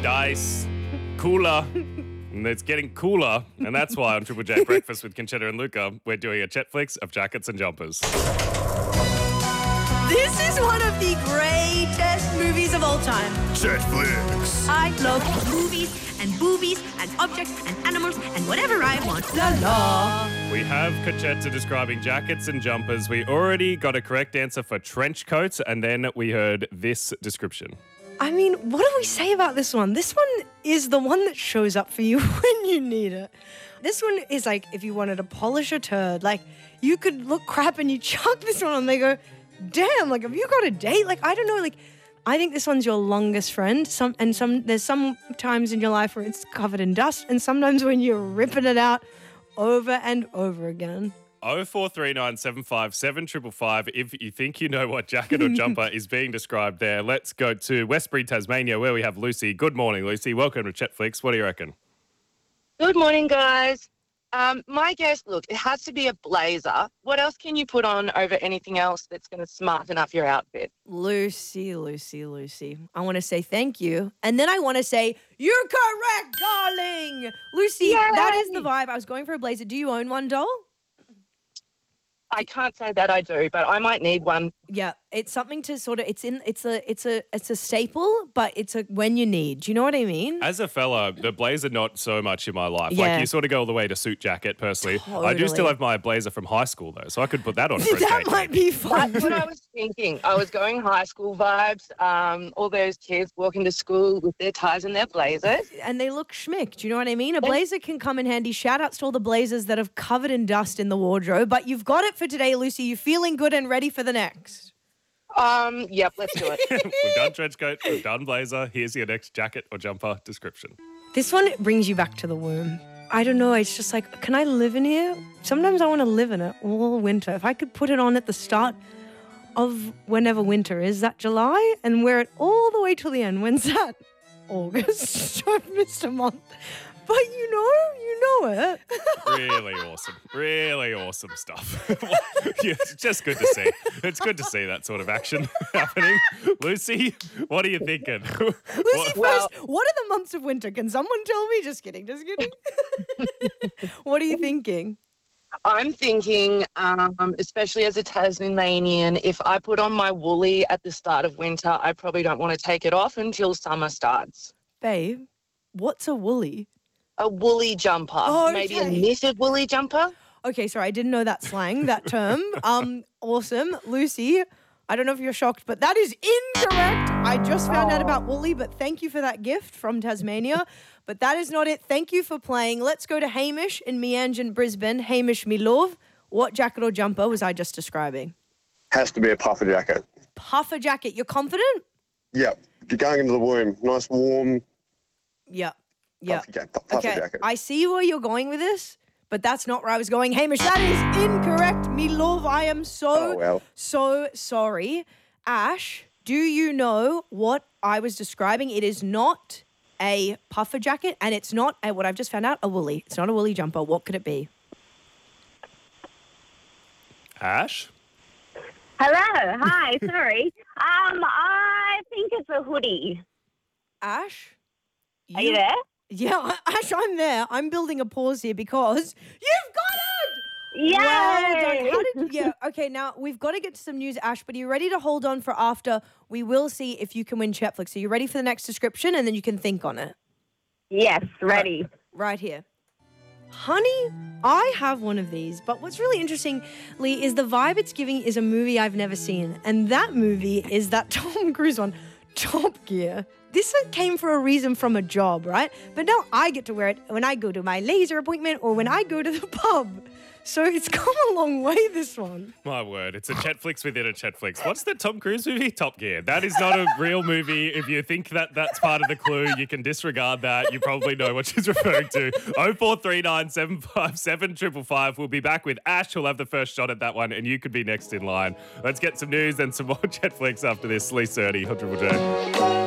dice, cooler. And it's getting cooler, and that's why on Triple J Breakfast with Conchetta and Luca, we're doing a Chetflix of jackets and jumpers. This is one of the greatest movies of all time. Chetflix. I love movies and boobies and objects and animals and whatever I want. La la. We have Conchetta describing jackets and jumpers. We already got a correct answer for trench coats, and then we heard this description. I mean, what do we say about this one? This one is the one that shows up for you when you need it. This one is like if you wanted to polish a turd. Like, you could look crap and you chuck this one on and they go, damn, like, have you got a date? Like, I don't know, like, I think this one's your longest friend. There's some times in your life where it's covered in dust, and sometimes when you're ripping it out over and over again. 0439 757 555 if you think you know what jacket or jumper is being described there. Let's go to Westbury, Tasmania, where we have Lucy. Good morning, Lucy. Welcome to Chetflix. What do you reckon? Good morning, guys. My guess, look, it has to be a blazer. What else can you put on over anything else that's going to smarten up your outfit? Lucy. I want to say thank you. And then I want to say, you're correct, darling. Lucy, Yay! That is the vibe. I was going for a blazer. Do you own one, doll? I can't say that I do, but I might need one. Yeah, it's something to sort of, it's a staple, but it's a when you need. Do you know what I mean? As a fella, the blazer not so much in my life. Yeah. Like, you sort of go all the way to suit jacket, personally. Totally. I do still have my blazer from high school, though, so I could put that on for a That date. might be fun. That's what I was thinking. I was going high school vibes. All those kids walking to school with their ties and their blazers. And they look schmick. Do you know what I mean? A blazer can come in handy. Shout outs to all the blazers that have covered in dust in the wardrobe. But you've got it for today, Lucy. You feeling good and ready for the next? Yep, let's do it. We've done trench coat, we've done blazer. Here's your next jacket or jumper description. This one brings you back to the womb. I don't know. It's just like, can I live in here? Sometimes I want to live in it all winter. If I could put it on at the start of whenever winter is, that July, and wear it all the way till the end. When's that? August. I've missed a month. But you know it. Really awesome stuff. Yeah, it's just good to see. It's good to see that sort of action happening. Lucy, what are you thinking? Lucy, first, what are the months of winter? Can someone tell me? Just kidding. What are you thinking? I'm thinking, especially as a Tasmanian, if I put on my woolly at the start of winter, I probably don't want to take it off until summer starts. Babe, what's a woolly? A woolly jumper. Oh, Maybe a okay. knitted woolly jumper. Okay, sorry, I didn't know that slang, that term. Awesome. Lucy, I don't know if you're shocked, but that is incorrect. I just found out about woolly, but thank you for that gift from Tasmania. But that is not it. Thank you for playing. Let's go to Hamish in Meanjin, Brisbane. Hamish, me love, what jacket or jumper was I just describing? Has to be a puffer jacket. Puffer jacket. You're confident? Yep. You're going into the womb. Nice, warm Yeah. puffer jacket. I see where you're going with this, but that's not where I was going. Hamish, that is incorrect. Me love, I am so sorry. Ash, do you know what I was describing? It is not a puffer jacket, and it's not what I've just found out, a woolly. It's not a woolly jumper. What could it be? Ash? Hello. Hi. Sorry. I think it's a hoodie. Ash? Are you there? Yeah, Ash, I'm there. I'm building a pause here because you've got it! Yay! Well done. Okay, now we've got to get to some news, Ash, but are you ready to hold on for after? We will see if you can win Chetflix. Are you ready for the next description? And then you can think on it. Yes, ready. Right here. Honey, I have one of these, but what's really interesting, Lee, is the vibe it's giving is a movie I've never seen. And that movie is that Tom Cruise one, Top Gear. This came for a reason from a job, right? But now I get to wear it when I go to my laser appointment or when I go to the pub. So it's come a long way, this one. My word, it's a Chetflix within a Chetflix. What's the Tom Cruise movie? Top Gear. That is not a real movie. If you think that that's part of the clue, you can disregard that. You probably know what she's referring to. 0439 757 555. We'll be back with Ash, who'll have the first shot at that one, and you could be next in line. Let's get some news and some more Chetflix after this. Lee Surdy on Triple J.